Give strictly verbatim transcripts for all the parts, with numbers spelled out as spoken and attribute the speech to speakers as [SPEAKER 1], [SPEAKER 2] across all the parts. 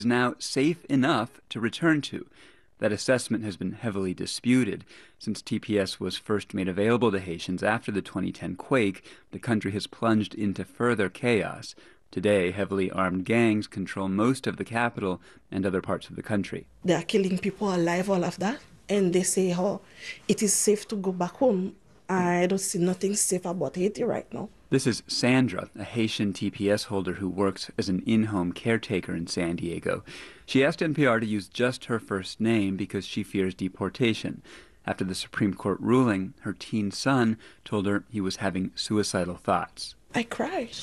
[SPEAKER 1] is now safe enough to return to. That assessment has been heavily disputed. Since T P S was first made available to Haitians after the twenty ten quake, the country has plunged into further chaos. Today, heavily armed gangs control most of the capital and other parts of the country.
[SPEAKER 2] They are killing people alive, all of that. And they say, oh, it is safe to go back home. I don't see nothing safe about Haiti right now.
[SPEAKER 1] This is Sandra, a Haitian T P S holder who works as an in-home caretaker in San Diego. She asked N P R to use just her first name because she fears deportation. After the Supreme Court ruling, her teen son told her he was having suicidal thoughts.
[SPEAKER 2] I cried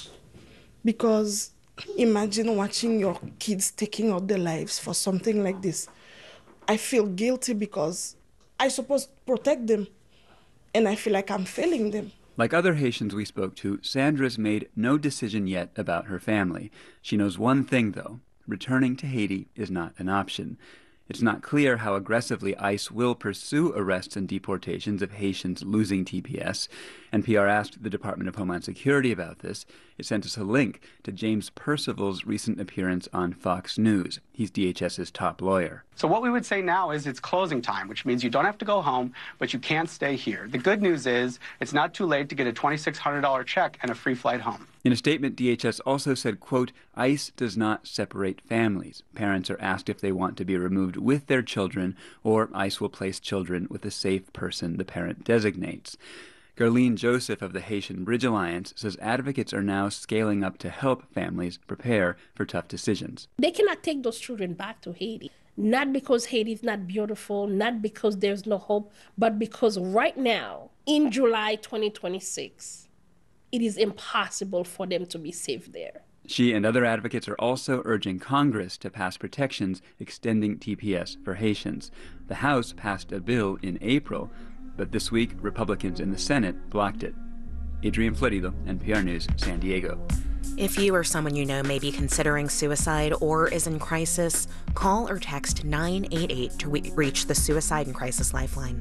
[SPEAKER 2] because imagine watching your kids taking out their lives for something like this. I feel guilty because I'm supposed to protect them, and I feel like I'm failing them.
[SPEAKER 1] Like other Haitians we spoke to, Sandra's made no decision yet about her family. She knows one thing, though. Returning to Haiti is not an option. It's not clear how aggressively ICE will pursue arrests and deportations of Haitians losing T P S. N P R asked the Department of Homeland Security about this. It sent us a link to James Percival's recent appearance on Fox News. He's D H S's top lawyer.
[SPEAKER 3] So what we would say now is it's closing time, which means you don't have to go home, but you can't stay here. The good news is it's not too late to get a twenty-six hundred dollars check and a free flight home.
[SPEAKER 1] In a statement, D H S also said, quote, ICE does not separate families. Parents are asked if they want to be removed with their children, or ICE will place children with a safe person the parent designates. Gerline Joseph of the Haitian Bridge Alliance says advocates are now scaling up to help families prepare for tough decisions.
[SPEAKER 4] They cannot take those children back to Haiti. Not because Haiti is not beautiful, not because there's no hope, but because right now, in July twenty twenty-six, it is impossible for them to be safe there.
[SPEAKER 1] She and other advocates are also urging Congress to pass protections extending T P S for Haitians. The House passed a bill in April, but this week, Republicans in the Senate blocked it. Adrian Florido, N P R News, San Diego.
[SPEAKER 5] If you or someone you know may be considering suicide or is in crisis, call or text nine eight eight to re- reach the Suicide and Crisis Lifeline.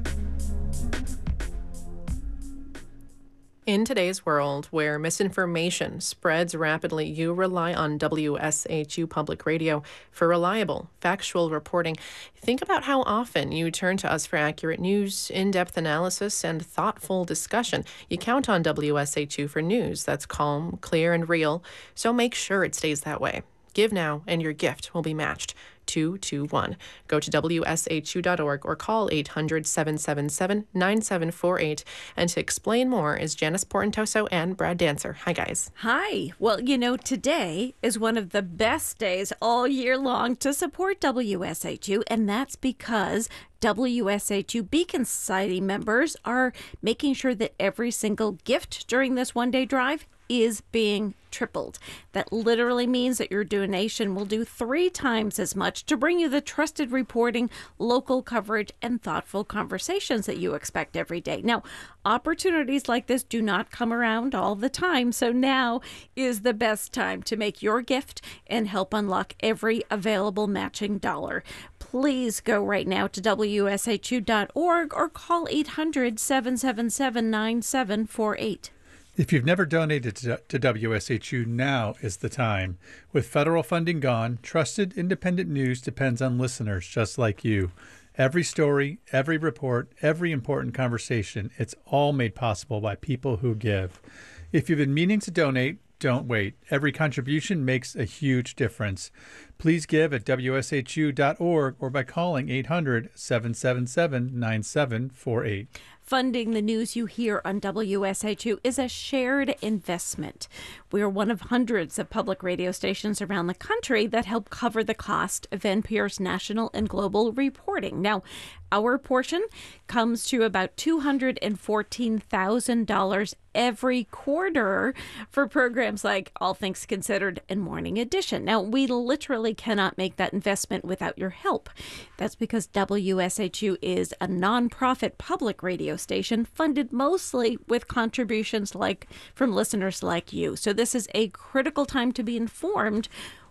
[SPEAKER 6] In today's world where misinformation spreads rapidly, you rely on W S H U Public Radio for reliable, factual reporting. Think about how often you turn to us for accurate news, in-depth analysis, and thoughtful discussion. You count on W S H U for news that's calm, clear, and real, so make sure it stays that way. Give now, and your gift will be matched. two two one. Go to W S H U dot org or call eight hundred, seven seven seven, nine seven four eight. And to explain more is Janice Portentoso and Brad Dancer. Hi, guys.
[SPEAKER 7] Hi. Well, you know, today is one of the best days all year long to support W S H U, and that's because W S H U Beacon Society members are making sure that every single gift during this one-day drive is being tripled. That literally means that your donation will do three times as much to bring you the trusted reporting, local coverage, and thoughtful conversations that you expect every day. Now, opportunities like this do not come around all the time, so now is the best time to make your gift and help unlock every available matching dollar. Please go right now to W S H U dot org or call eight hundred, seven seven seven, nine seven four eight.
[SPEAKER 8] If you've never donated to, to W S H U, now is the time. With federal funding gone, trusted independent news depends on listeners just like you. Every story, every report, every important conversation, it's all made possible by people who give. If you've been meaning to donate, don't wait. Every contribution makes a huge difference. Please give at W S H U dot org or by calling eight hundred, seven seven seven, nine seven four eight.
[SPEAKER 7] Funding the news you hear on W S H U is a shared investment. We are one of hundreds of public radio stations around the country that help cover the cost of N P R's national and global reporting. Now, our portion comes to about two hundred fourteen thousand dollars every quarter for programs like All Things Considered and Morning Edition. Now, we literally cannot make that investment without your help. That's because W S H U is a nonprofit public radio station funded mostly with contributions like from listeners like you. So this is a critical time to be informed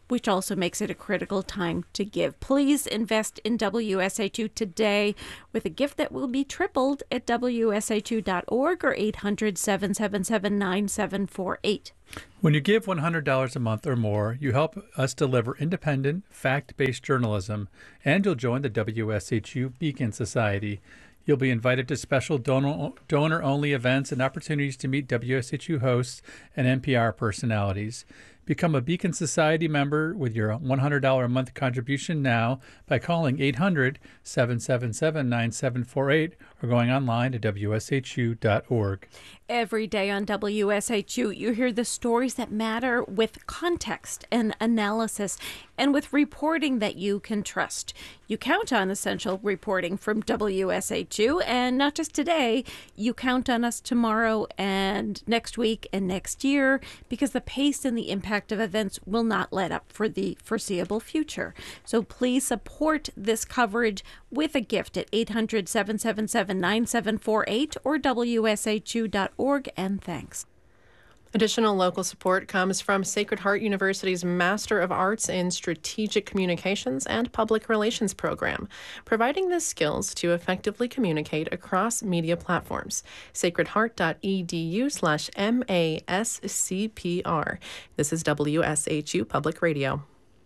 [SPEAKER 7] which also makes it a critical time to give. Please invest in W S H U today with a gift that will be tripled at W S H U dot org or eight hundred, seven seven seven, nine seven four eight.
[SPEAKER 8] When you give one hundred dollars a month or more, you help us deliver independent, fact-based journalism, and you'll join the W S H U Beacon Society. You'll be invited to special donor, donor-only events and opportunities to meet W S H U hosts and N P R personalities. Become a Beacon Society member with your one hundred dollars a month contribution now by calling eight hundred, seven seven seven, nine seven four eight or going online to W S H U dot org.
[SPEAKER 7] Every day on W S H U, you hear the stories that matter with context and analysis and with reporting that you can trust. You count on essential reporting from W S H U, and not just today, you count on us tomorrow and next week and next year, because the pace and the impact of events will not let up for the foreseeable future. So please support this coverage with a gift at eight hundred, seven seven seven, nine seven four eight or W S H U dot org, and thanks.
[SPEAKER 6] Additional local support comes from Sacred Heart University's Master of Arts in Strategic Communications and Public Relations program, providing the skills to effectively communicate across media platforms. sacred heart dot e d u slash M A S C P R. This is W S H U Public Radio.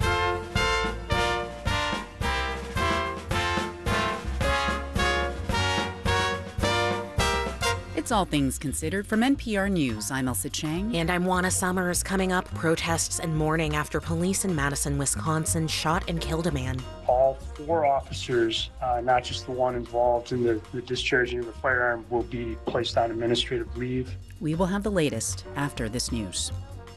[SPEAKER 9] It's All Things Considered from N P R News. I'm Elsa Chang.
[SPEAKER 5] And I'm Juana Summers. Coming up, protests and mourning after police in Madison, Wisconsin shot and killed a man.
[SPEAKER 10] All four officers, uh, not just the one involved in the, the discharging of the firearm, will be placed on administrative leave.
[SPEAKER 9] We will have the latest after this news.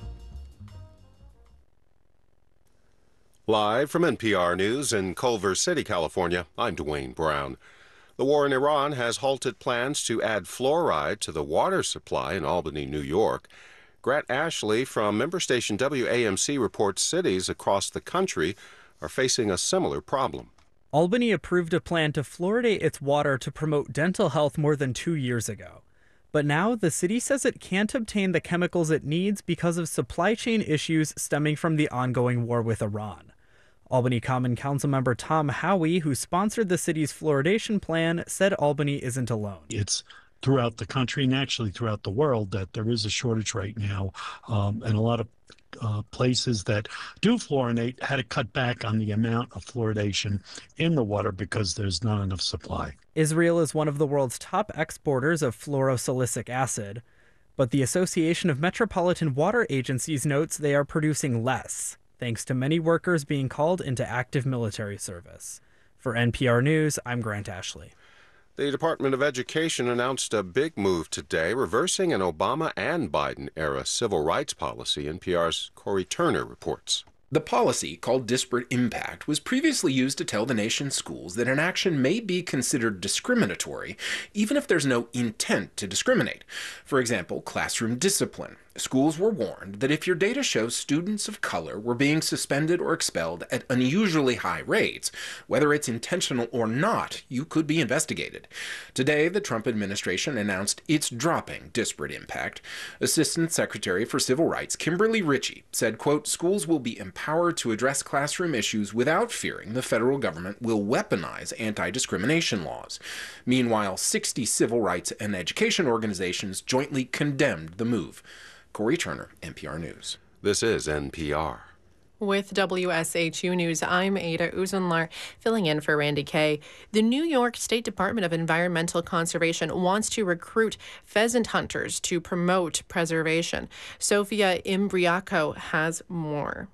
[SPEAKER 11] Live from N P R News in Culver City, California, I'm Dwayne Brown. The war in Iran has halted plans to add fluoride to the water supply in Albany, New York. Grant Ashley from member station W A M C reports cities across the country are facing a similar problem.
[SPEAKER 12] Albany approved a plan to fluoridate its water to promote dental health more than two years ago. But now the city says it can't obtain the chemicals it needs because of supply chain issues stemming from the ongoing war with Iran. Albany Common Council member Tom Howey, who sponsored the city's fluoridation plan, said Albany isn't alone.
[SPEAKER 13] It's throughout the country and actually throughout the world that there is a shortage right now, um, and a lot of uh, places that do fluorinate had to cut back on the amount of fluoridation in the water because there's not enough supply.
[SPEAKER 12] Israel is one of the world's top exporters of fluorosilicic acid, but the Association of Metropolitan Water Agencies notes they are producing less, thanks to many workers being called into active military service. For N P R News, I'm Grant Ashley.
[SPEAKER 11] The Department of Education announced a big move today, reversing an Obama and Biden-era civil rights policy. N P R's Corey Turner reports.
[SPEAKER 14] The policy, called disparate impact, was previously used to tell the nation's schools that an action may be considered discriminatory, even if there's no intent to discriminate. For example, classroom discipline. Schools were warned that if your data shows students of color were being suspended or expelled at unusually high rates, whether it's intentional or not, you could be investigated. Today, the Trump administration announced it's dropping disparate impact. Assistant Secretary for Civil Rights Kimberly Ritchie said, quote, schools will be empowered to address classroom issues without fearing the federal government will weaponize anti-discrimination laws. Meanwhile, sixty civil rights and education organizations jointly condemned the move. Corey Turner, N P R News.
[SPEAKER 11] This is N P R.
[SPEAKER 6] With W S H U News, I'm Ada Uzunlar, filling in for Randy Kay. The New York State Department of Environmental Conservation wants to recruit pheasant hunters to promote preservation. Sophia Imbriaco has more.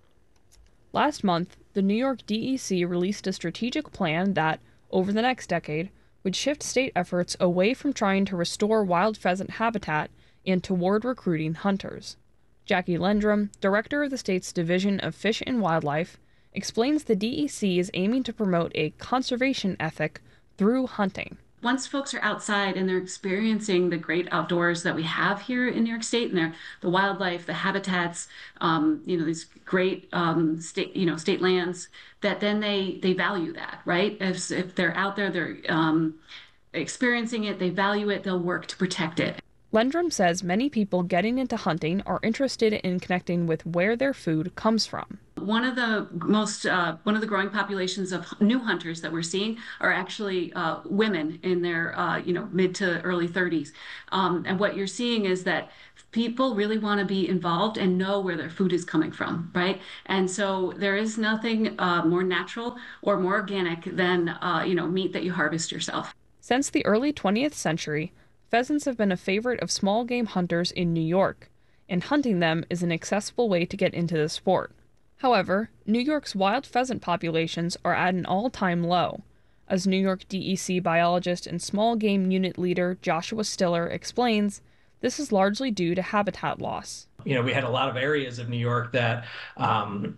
[SPEAKER 15] Last month, the New York D E C released a strategic plan that, over the next decade, would shift state efforts away from trying to restore wild pheasant habitat and toward recruiting hunters. Jackie Lendrum, director of the state's Division of Fish and Wildlife, explains the D E C is aiming to promote a conservation ethic through hunting.
[SPEAKER 16] Once folks are outside and they're experiencing the great outdoors that we have here in New York State, and they're, the wildlife, the habitats, um, you know, these great um, state, you know, state lands, that then they they value that, right? If, if they're out there, they're um, experiencing it, they value it, they'll work to protect it.
[SPEAKER 15] Lendrum says many people getting into hunting are interested in connecting with where their food comes from.
[SPEAKER 16] One of the most, uh, one of the growing populations of new hunters that we're seeing are actually uh, women in their, uh, you know, mid to early thirties. Um, and what you're seeing is that people really want to be involved and know where their food is coming from, right? And so there is nothing uh, more natural or more organic than, uh, you know, meat that you harvest yourself.
[SPEAKER 15] Since the early twentieth century, pheasants have been a favorite of small game hunters in New York, and hunting them is an accessible way to get into the sport. However, New York's wild pheasant populations are at an all-time low, as New York D E C biologist and small game unit leader Joshua Stiller explains. This is largely due to habitat loss.
[SPEAKER 17] You know, we had a lot of areas of New York that um,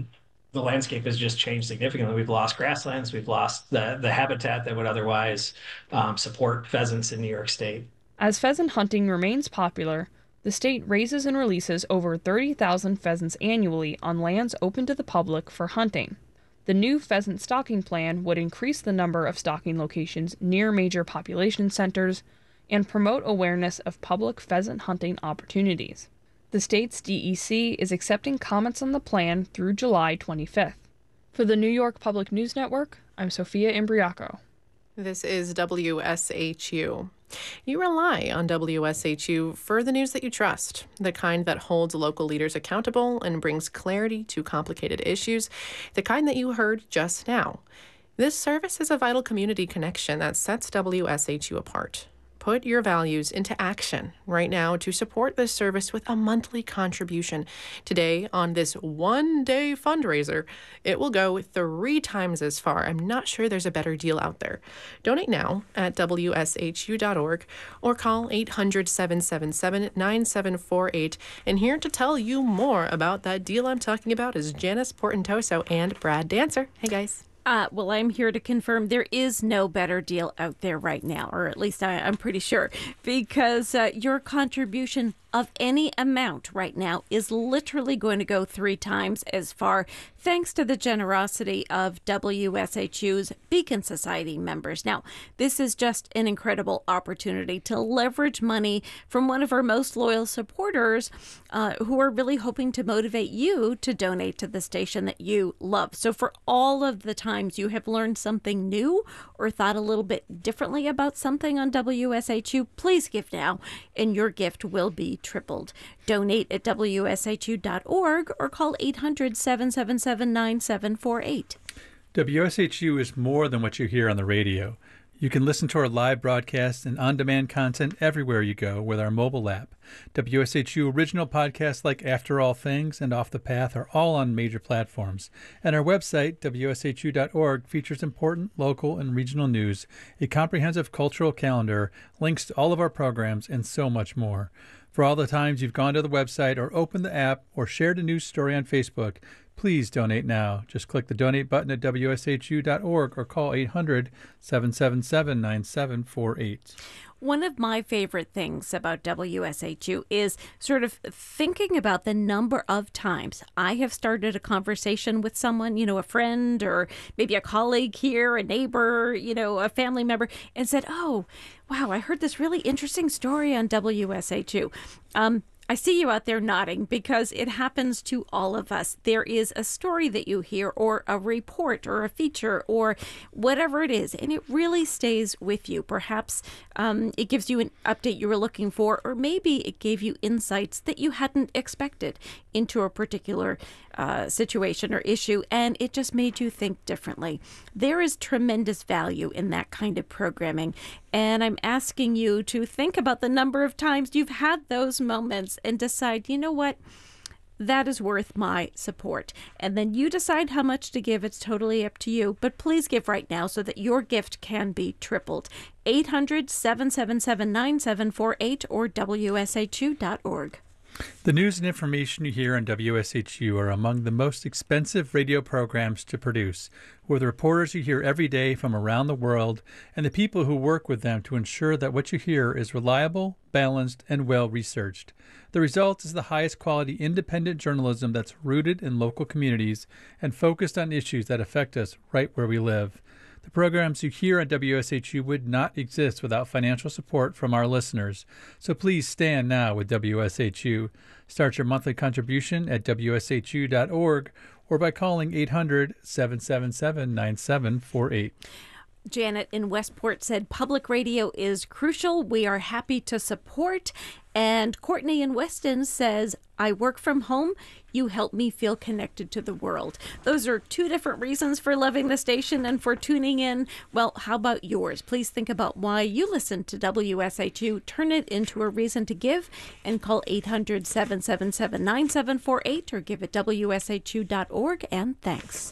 [SPEAKER 17] the landscape has just changed significantly. We've lost grasslands, we've lost the, the habitat that would otherwise um, support pheasants in New York State.
[SPEAKER 15] As pheasant hunting remains popular, the state raises and releases over thirty thousand pheasants annually on lands open to the public for hunting. The new pheasant stocking plan would increase the number of stocking locations near major population centers and promote awareness of public pheasant hunting opportunities. The state's D E C is accepting comments on the plan through July twenty-fifth. For the New York Public News Network, I'm Sophia Imbriaco.
[SPEAKER 6] This is W S H U. You rely on W S H U for the news that you trust, the kind that holds local leaders accountable and brings clarity to complicated issues, the kind that you heard just now. This service is a vital community connection that sets W S H U apart. Put your values into action right now to support this service with a monthly contribution. Today, on this one-day fundraiser, it will go three times as far. I'm not sure there's a better deal out there. Donate now at W S H U dot org or call eight hundred, seven seven seven, nine seven four eight. And here to tell you more about that deal I'm talking about is Janice Portentoso and Brad Dancer. Hey, guys.
[SPEAKER 7] Uh, well, I'm here to confirm there is no better deal out there right now, or at least I, I'm pretty sure, because uh, your contribution of any amount right now is literally going to go three times as far, thanks to the generosity of W S H U's Beacon Society members. Now, this is just an incredible opportunity to leverage money from one of our most loyal supporters uh, who are really hoping to motivate you to donate to the station that you love. So for all of the times you have learned something new or thought a little bit differently about something on W S H U, please give now, and your gift will be tripled. Donate at W S H U dot org or call eight hundred, seven seven seven, nine seven four eight.
[SPEAKER 8] W S H U is more than what you hear on the radio. You can listen to our live broadcasts and on-demand content everywhere you go with our mobile app. W S H U original podcasts like After All Things and Off the Path are all on major platforms. And our website, W S H U dot org, features important local and regional news, a comprehensive cultural calendar, links to all of our programs, and so much more. For all the times you've gone to the website or opened the app or shared a news story on Facebook, please donate now. Just click the donate button at W S H U dot org or call eight hundred, seven seven seven, nine seven four eight.
[SPEAKER 7] One of my favorite things about W S H U is sort of thinking about the number of times I have started a conversation with someone, you know, a friend or maybe a colleague here, a neighbor, you know, a family member, and said, oh, wow, I heard this really interesting story on W S H U. Um, I see you out there nodding because it happens to all of us. There is a story that you hear or a report or a feature or whatever it is, and it really stays with you. Perhaps um, it gives you an update you were looking for, or maybe it gave you insights that you hadn't expected into a particular uh, situation or issue, and it just made you think differently. There is tremendous value in that kind of programming, and I'm asking you to think about the number of times you've had those moments and decide, you know what, that is worth my support. And then you decide how much to give. It's totally up to you. But please give right now so that your gift can be tripled. eight hundred, seven seven seven, nine seven four eight or W S H U dot org.
[SPEAKER 8] The news and information you hear on W S H U are among the most expensive radio programs to produce, with reporters you hear every day from around the world and the people who work with them to ensure that what you hear is reliable, balanced, and well-researched. The result is the highest quality independent journalism that's rooted in local communities and focused on issues that affect us right where we live. The The programs you hear on W S H U would not exist without financial support from our listeners. So please stand now with W S H U. Start your monthly contribution at W S H U dot org or by calling eight hundred, seven seven seven, nine seven four eight.
[SPEAKER 7] Janet in Westport said public radio is crucial. We are happy to support. And Courtney in Weston says, I work from home. You help me feel connected to the world. Those are two different reasons for loving the station and for tuning in. Well, how about yours? Please think about why you listen to W S H U. Turn it into a reason to give and call eight hundred, seven seven seven, nine seven four eight or give at W S H U dot org. And thanks.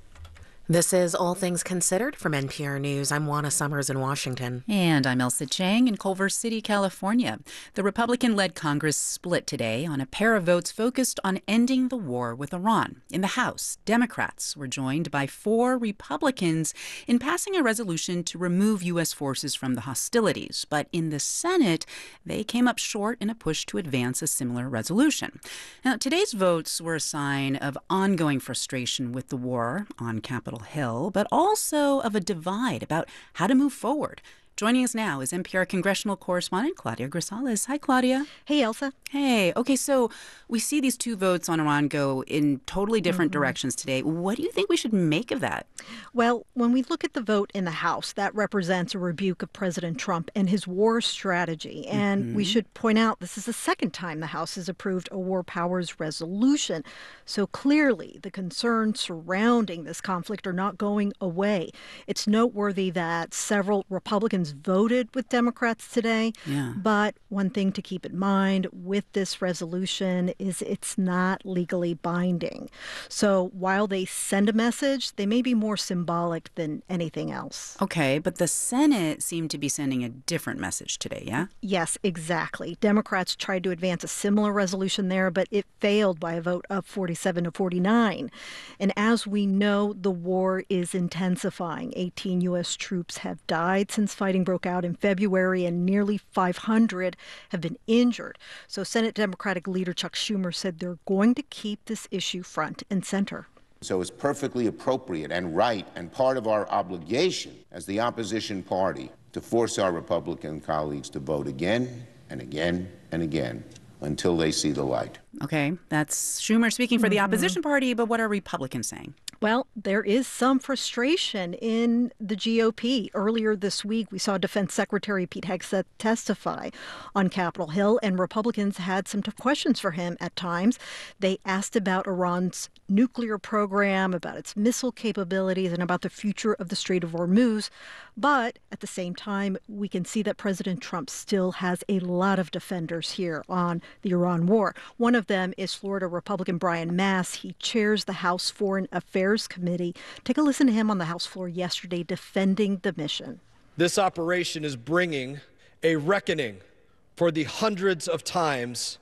[SPEAKER 5] This is All Things Considered from N P R News. I'm Juana Summers in Washington.
[SPEAKER 9] And I'm Elsa Chang in Culver City, California. The Republican-led Congress split today on a pair of votes focused on ending the war with Iran. In the House, Democrats were joined by four Republicans in passing a resolution to remove U S forces from the hostilities. But in the Senate, they came up short in a push to advance a similar resolution. Now, today's votes were a sign of ongoing frustration with the war on Capitol Hill, but also of a divide about how to move forward. Joining us now is N P R congressional correspondent Claudia Grisales. Hi, Claudia.
[SPEAKER 18] Hey, Elsa.
[SPEAKER 9] Hey. Okay, so we see these two votes on Iran go in totally different
[SPEAKER 18] Mm-hmm.
[SPEAKER 9] directions today. What do you think we should make of that?
[SPEAKER 18] Well, when we look at the vote in the House, that represents a rebuke of President Trump and his war strategy. And
[SPEAKER 9] Mhm.
[SPEAKER 18] we should point out this is the second time the House has approved a war powers resolution. So clearly, the concerns surrounding this conflict are not going away. It's noteworthy that several Republicans voted with Democrats today.
[SPEAKER 9] Yeah.
[SPEAKER 18] But one thing to keep in mind with this resolution is it's not legally binding. So while they send a message, they may be more symbolic than anything else.
[SPEAKER 9] Okay, but the Senate seemed to be sending a different message today, yeah?
[SPEAKER 18] Yes, exactly. Democrats tried to advance a similar resolution there, but it failed by a vote of forty-seven to forty-nine. And as we know, the war is intensifying. eighteen U S troops have died since fighting broke out in February, and nearly five hundred have been injured. So Senate Democratic leader Chuck Schumer said they're going to keep this issue front and center.
[SPEAKER 19] So it's perfectly appropriate and right and part of our obligation as the opposition party to force our Republican colleagues to vote again and again and again until they see the light.
[SPEAKER 9] Okay, that's Schumer speaking for the
[SPEAKER 18] Mhm.
[SPEAKER 9] opposition party, but what are Republicans saying?
[SPEAKER 18] Well, there is some frustration in the G O P. Earlier this week, we saw Defense Secretary Pete Hegseth testify on Capitol Hill, and Republicans had some tough questions for him at times. They asked about Iran's nuclear program, about its missile capabilities, and about the future of the Strait of Hormuz. But at the same time, we can see that President Trump still has a lot of defenders here on the Iran war. One of them is Florida Republican Brian Mass. He chairs the House Foreign Affairs Committee. Take a listen to him on the House floor yesterday defending the mission.
[SPEAKER 20] This operation is bringing a reckoning for the hundreds of times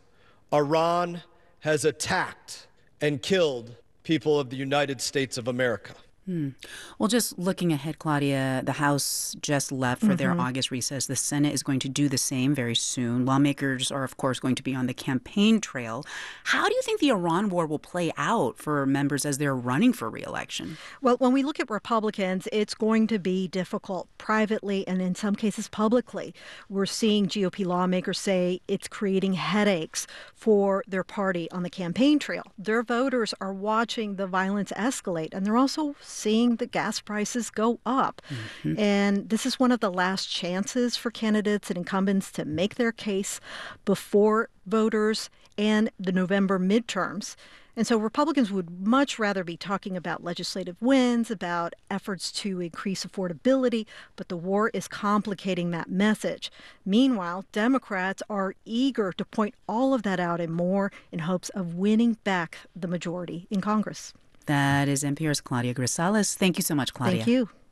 [SPEAKER 20] Iran has attacked and killed people of the United States of America.
[SPEAKER 9] Hmm. Well, just looking ahead, Claudia, the House just left for their
[SPEAKER 18] Mhm.
[SPEAKER 9] August recess. The Senate is going to do the same very soon. Lawmakers are, of course, going to be on the campaign trail. How do you think the Iran war will play out for members as they're running for re-election?
[SPEAKER 18] Well, when we look at Republicans, it's going to be difficult privately and in some cases publicly. We're seeing G O P lawmakers say it's creating headaches for their party on the campaign trail. Their voters are watching the violence escalate, and they're also seeing the gas prices go up.
[SPEAKER 9] Mm-hmm.
[SPEAKER 18] And this is one of the last chances for candidates and incumbents to make their case before voters and the November midterms. And so Republicans would much rather be talking about legislative wins, about efforts to increase affordability, but the war is complicating that message. Meanwhile, Democrats are eager to point all of that out and more in hopes of winning back the majority in Congress.
[SPEAKER 9] That is N P R's Claudia Grisales. Thank you so much, Claudia.
[SPEAKER 18] Thank you.